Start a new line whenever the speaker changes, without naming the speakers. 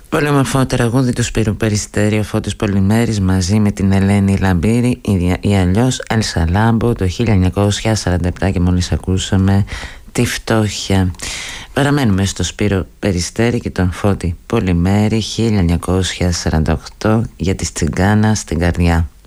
Πολύ όμορφο τραγούδι του Σπύρου Περιστέρη, ο Φώτης Πολυμέρης μαζί με την Ελένη Λαμπύρη ή αλλιώς Έλσα Λάμπο το 1947 και μόλις ακούσαμε τη φτώχεια. Παραμένουμε στο Σπύρο Περιστέρη και τον Φώτη Πολυμέρη 1948 για τη Τσιγκάνα στην καρδιά.